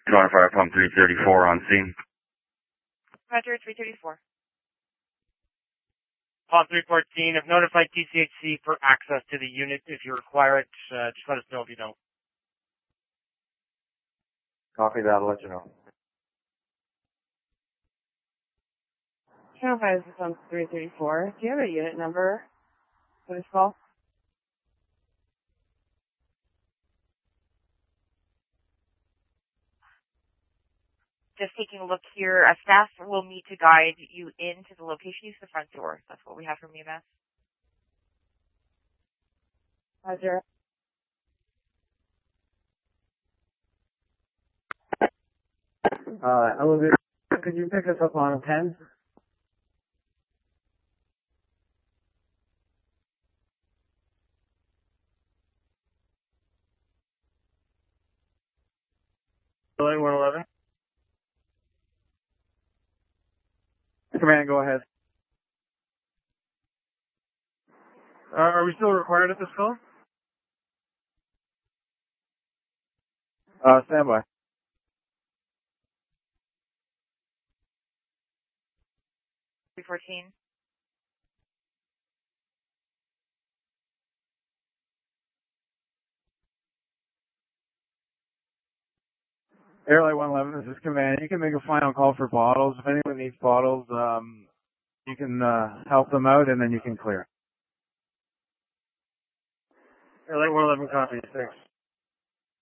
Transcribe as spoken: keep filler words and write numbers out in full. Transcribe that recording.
Toronto Fire Pump three thirty-four on scene. Roger, three thirty-four. Pump three fourteen, have notified T C H C for access to the unit. If you require it, uh, just let us know if you don't. Copy that, I'll let you know. Channel five is on three thirty-four. Do you have a unit number for this call? Just taking a look here, a staff will meet to guide you into the location. Use the front door. That's what we have from E M S. Roger. Uh, elevator, could you pick us up on ten? one eleven. Command, go ahead. Uh, are we still required at this call? Uh, standby. three fourteen. Airline one eleven, this is Command. You can make a final call for bottles. If anyone needs bottles, um, you can uh, help them out, and then you can clear. Airline one eleven, copy. Thanks.